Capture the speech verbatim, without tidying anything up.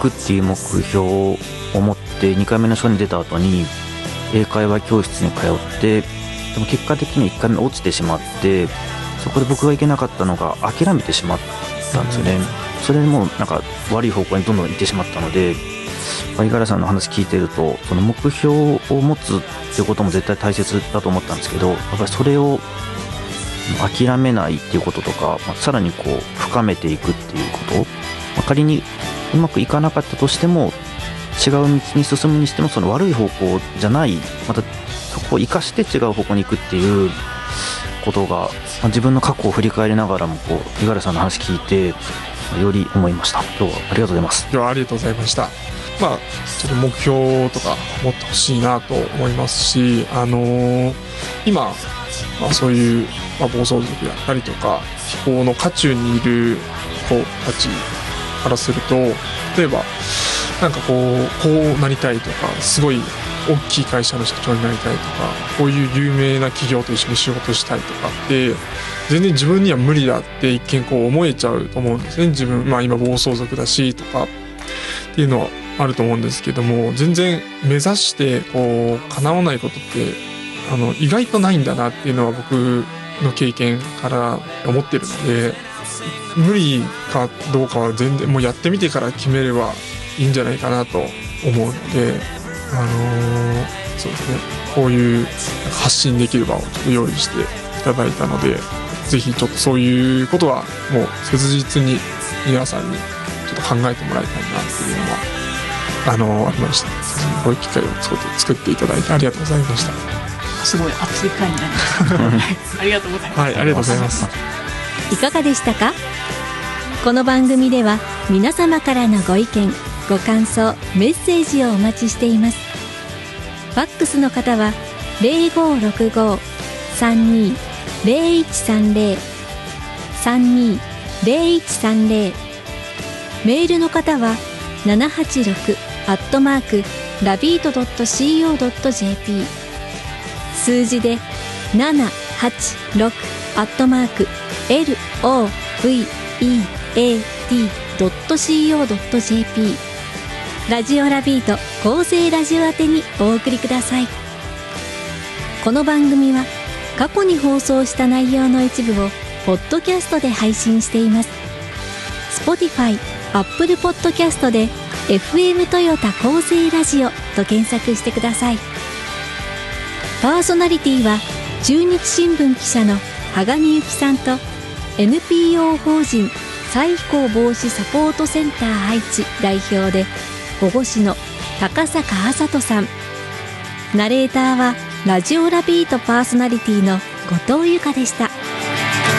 くっていう目標を持ってにかいめの賞に出た後に英会話教室に通って、でも結果的にいっかいめ落ちてしまって、そこで僕がいけなかったのが諦めてしまったんですよね。それでもうなんか悪い方向にどんどん行ってしまったので、五十嵐さんの話聞いてると、その目標を持つっていうことも絶対大切だと思ったんですけど、やっぱりそれを諦めないっていうこととか、まあ、さらにこう深めていくっていうこと、まあ、仮にうまくいかなかったとしても違う道に進むにしても、その悪い方向じゃない、またそこを生かして違う方向に行くっていうことが、まあ、自分の過去を振り返りながらもこう五十嵐さんの話聞いてより思いました。今日はありがとうございます。 今日はありがとうございました。まあちょっと目標とか持ってほしいなと思いますし、あのー、今、まあ、そういう、まあ、暴走族だったりとか飛行の渦中にいる子たちからすると、例えばなんかこうこうなりたいとか、すごい大きい会社の社長になりたいとか、こういう有名な企業と一緒に仕事したいとかって全然自分には無理だって一見こう思えちゃうと思うんですね。自分、まあ、今暴走族だしとかっていうのはあると思うんですけども、全然目指してこう叶わないことってあの意外とないんだなっていうのは僕の経験から思ってるので、無理かどうかは全然もうやってみてから決めればいいんじゃないかなと思うので、あのー、そうですね、こういう発信できる場をちょっと用意していただいたので、ぜひちょっとそういうことはもう切実に皆さんにちょっと考えてもらいたいなっていうのはあのー、ありました。こういう機会を作っていただいてありがとうございました。 すごい熱い回になりましたありがとうございます。 はい、ありがとうございます。 いかがでしたか？この番組では皆様からのご意見ご感想メッセージをお待ちしています。ファックスの方は ゼロごろくご さんに ゼロいちさんゼロ さんに ゼロいちさんゼロ、メールの方はななはちろくアットマークラビートドットシーオードットジェーピー、 数字でななはちろくアットマーク エルオーブイイーエーティードットシーオードットジェーピー、 ラジオラビート厚生ラジオ宛てにお送りください。この番組は過去に放送した内容の一部をポッドキャストで配信しています。 Spotify、Apple Podcast で エフエム トヨタ厚生ラジオと検索してください。パーソナリティは中日新聞記者の羽賀美由紀さんと エヌピーオー 法人再飛行防止サポートセンター愛知代表で保護士の高坂麻人さん、ナレーターはラジオラビートパーソナリティの後藤由香でした。